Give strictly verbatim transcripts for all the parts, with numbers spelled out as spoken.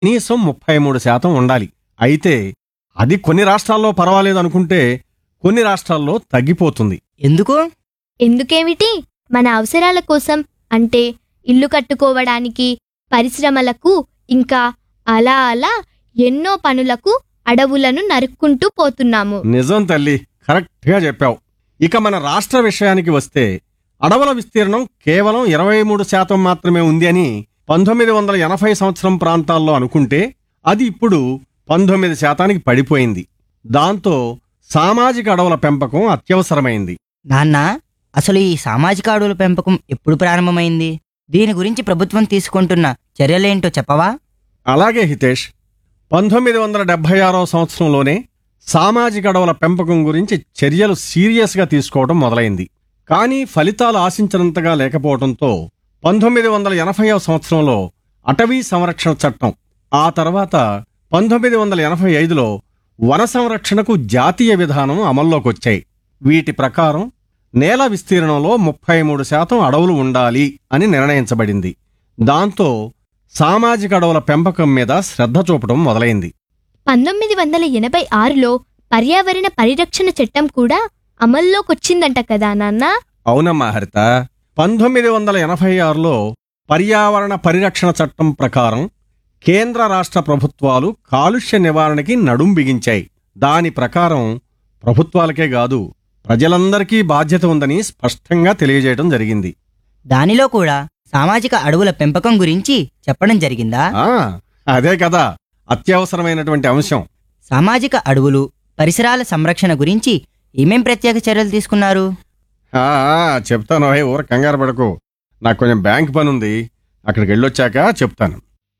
కనీసం ముప్పై మూడు శాతం ఉండాలి. అయితే అది కొన్ని రాష్ట్రాల్లో పర్వాలేదనుకుంటే కొన్ని రాష్ట్రాల్లో తగ్గిపోతుంది. ఎందుకు? ఎందుకేమిటి? మన అవసరాల కోసం, అంటే ఇల్లు కట్టుకోవడానికి, పరిశ్రమలకు, ఇంకా అలా అలా ఎన్నో పనులకు అడవులను నరుక్కుంటూ పోతున్నాము. నిజం తల్లి, కరెక్ట్గా చెప్పావు. ఇక మన రాష్ట్ర విషయానికి వస్తే అడవుల విస్తీర్ణం కేవలం ఇరవై మూడు శాతం మాత్రమే ఉంది అని పంతొమ్మిది వందల ఎనభై సంవత్సరం ప్రాంతాల్లో అనుకుంటే అది ఇప్పుడు పంతొమ్మిది శాతానికి పడిపోయింది. దాంతో సామాజిక అడవుల పెంపకం అత్యవసరమైంది. నాన్న, అసలు ఈ సామాజిక అడవుల పెంపకం ఎప్పుడు ప్రారంభమైంది? దీని గురించి ప్రభుత్వం తీసుకుంటున్న చర్యలేంటో చెప్పవా? అలాగే హితేష్, పంతొమ్మిది వందల డెబ్బై ఆరో సంవత్సరంలోనే సామాజిక అడవుల పెంపకం గురించి చర్యలు సీరియస్గా తీసుకోవడం మొదలైంది. కానీ ఫలితాలు ఆశించినంతగా లేకపోవడంతో పంతొమ్మిది వందల ఎనభైవ సంవత్సరంలో అటవీ సంరక్షణ చట్టం, ఆ తర్వాత పంతొమ్మిది వందల ఎనభై ఐదులో వన సంరక్షణకు జాతీయ విధానం అమల్లోకొచ్చాయి. వీటి ప్రకారం నేల విస్తీర్ణంలో ముప్పై మూడు శాతం అడవులు ఉండాలి అని నిర్ణయించబడింది. దాంతో సామాజిక అడవుల పెంపకం మీద శ్రద్ధ చూపడం మొదలైంది. పంతొమ్మిది వందల ఎనభై ఆరులో పర్యావరణ పరిరక్షణ చట్టం కూడా అమల్లోకొచ్చిందంట కదా నాన్న? అవునమ్మా హరిత, పంతొమ్మిది వందల ఎనభై ఆరులో పర్యావరణ పరిరక్షణ చట్టం ప్రకారం కేంద్ర రాష్ట్ర ప్రభుత్వాలు కాలుష్య నివారణకి నడుం బిగించాయి. దాని ప్రకారం ప్రభుత్వాలకే కాదు, ప్రజలందరికీ బాధ్యత ఉందని స్పష్టంగా తెలియజేయడం జరిగింది. దానిలో కూడా సామాజిక అడవుల పెంపకం గురించి చెప్పడం జరిగిందా? ఆ అదే కదా అత్యవసరమైనటువంటి అంశం. సామాజిక అడవులు, పరిసరాల సంరక్షణ గురించి ఏమేం ప్రత్యేక చర్యలు తీసుకున్నారు? ఆ చెప్తాను, ఊర కంగారు పడకు. నాకు కొంచెం బ్యాంక్ పని ఉంది, అక్కడికి వెళ్ళొచ్చాక చెప్తాను.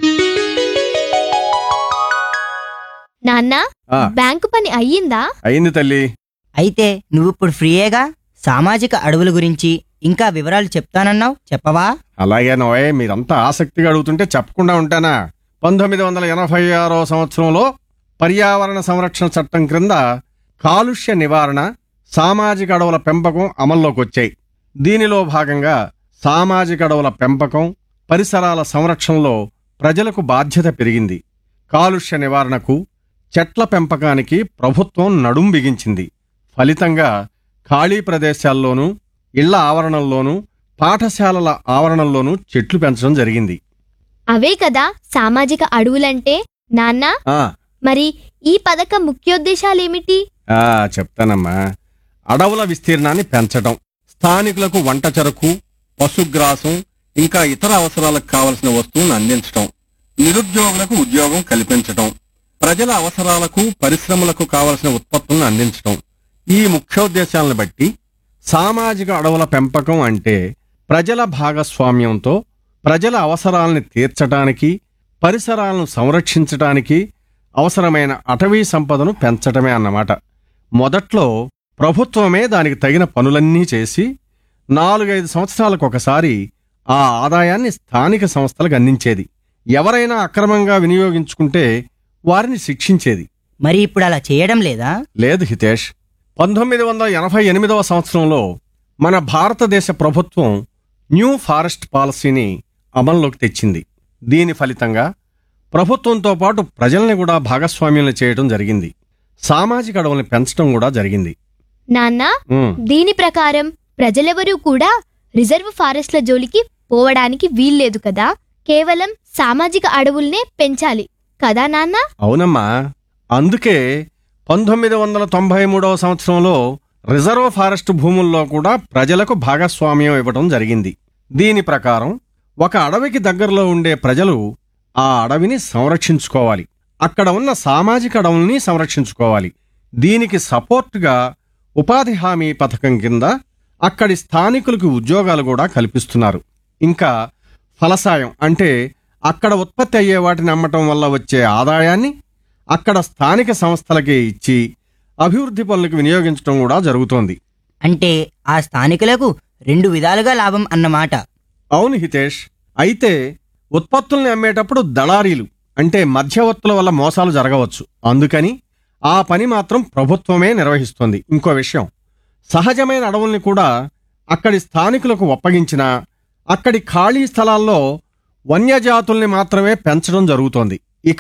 నాన్న, ఆ. బ్యాంకు పని అయ్యిందా? అయింది తల్లి. అయితే నువ్విప్పుడు ఫ్రీయేగా. సామాజిక అడవుల గురించి ఇంకా వివరాలు చెప్తానన్నావు, చెప్పవా? అలాగే నోయ్, మీరంతా ఆసక్తిగా అడుగుతుంటే చెప్పకుండా ఉంటానా? పంతొమ్మిది వందల ఎనభై ఆరో సంవత్సరంలో పర్యావరణ సంరక్షణ చట్టం క్రింద కాలుష్య నివారణ, సామాజిక అడవుల పెంపకం అమల్లోకొచ్చాయి. దీనిలో భాగంగా సామాజిక అడవుల పెంపకం, పరిసరాల సంరక్షణలో ప్రజలకు బాధ్యత పెరిగింది. కాలుష్య నివారణకు, చెట్ల పెంపకానికి ప్రభుత్వం నడుం బిగించింది. ఫలితంగా ఖాళీ ప్రదేశాల్లోనూ, ఇళ్ల ఆవరణల్లోనూ, పాఠశాలల ఆవరణల్లోనూ చెట్లు పెంచడం జరిగింది. అవే కదా సామాజిక అడవులంటే నాన్న? ఆ మరి ఈ పథకం ముఖ్యోద్దేశాలేమిటి? ఆ చెప్తానమ్మా. అడవుల విస్తీర్ణాన్ని పెంచడం, స్థానికులకు వంట చెరకు, పశుగ్రాసం, ఇంకా ఇతర అవసరాలకు కావలసిన వస్తువులను అందించడం, నిరుద్యోగులకు ఉద్యోగం కల్పించడం, ప్రజల అవసరాలకు, పరిశ్రమలకు కావలసిన ఉత్పత్తులను అందించడం. ఈ ముఖ్యోద్దేశాలను బట్టి సామాజిక అడవుల పెంపకం అంటే ప్రజల భాగస్వామ్యంతో ప్రజల అవసరాలను తీర్చడానికి, పరిసరాలను సంరక్షించటానికి అవసరమైన అటవీ సంపదను పెంచటమే అన్నమాట. మొదట్లో ప్రభుత్వమే దానికి తగిన పనులన్నీ చేసి నాలుగైదు సంవత్సరాలకు ఒకసారి ఆ ఆదాయాన్ని స్థానిక సంస్థలకు అందించేది. ఎవరైనా అక్రమంగా వినియోగించుకుంటే వారిని శిక్షించేది. మరి ఇప్పుడు అలా చేయడం లేదా? లేదు హితేష్. పంతొమ్మిది వందల ఎనభై ఎనిమిదవ సంవత్సరంలో మన భారతదేశ ప్రభుత్వం న్యూ ఫారెస్ట్ పాలసీని అమల్లోకి తెచ్చింది. దీని ఫలితంగా ప్రభుత్వంతో పాటు ప్రజల్ని కూడా భాగస్వామ్యం చేయడం జరిగింది. సామాజిక అడవుల్ని పెంచడం కూడా జరిగింది. నాన్న, ఉమ్, దీని ప్రకారం ప్రజలెవరూ కూడా రిజర్వ్ ఫారెస్ట్ల జోలికి పోవడానికి వీల్లేదు కదా? కేవలం సామాజిక అడవుల్నే పెంచాలి కదా నాన్న? అవునమ్మా. అందుకే పంతొమ్మిది వందల తొంభై మూడవ సంవత్సరంలో రిజర్వ్ ఫారెస్ట్ భూముల్లో కూడా ప్రజలకు భాగస్వామ్యం ఇవ్వడం జరిగింది. దీని ప్రకారం ఒక అడవికి దగ్గరలో ఉండే ప్రజలు ఆ అడవిని సంరక్షించుకోవాలి, అక్కడ ఉన్న సామాజిక అడవుల్ని సంరక్షించుకోవాలి. దీనికి సపోర్టుగా ఉపాధి హామీ పథకం కింద అక్కడి స్థానికులకు ఉద్యోగాలు కూడా కల్పిస్తున్నారు. ఇంకా ఫలసాయం అంటే అక్కడ ఉత్పత్తి అయ్యే వాటిని అమ్మటం వల్ల వచ్చే ఆదాయాన్ని అక్కడ స్థానిక సంస్థలకే ఇచ్చి అభివృద్ధి పనులకు వినియోగించడం కూడా జరుగుతోంది. అంటే ఆ స్థానికులకు రెండు విధాలుగా లాభం అన్నమాట. అవును హితేష్. అయితే ఉత్పత్తుల్ని అమ్మేటప్పుడు దళారీలు అంటే మధ్యవర్తుల వల్ల మోసాలు జరగవచ్చు. అందుకని ఆ పని మాత్రం ప్రభుత్వమే నిర్వహిస్తోంది. ఇంకో విషయం, సహజమైన అడవుల్ని కూడా అక్కడి స్థానికులకు ఒప్పగించినా అక్కడి ఖాళీ స్థలాల్లో వన్యజాతుల్ని మాత్రమే పెంచడం జరుగుతోంది.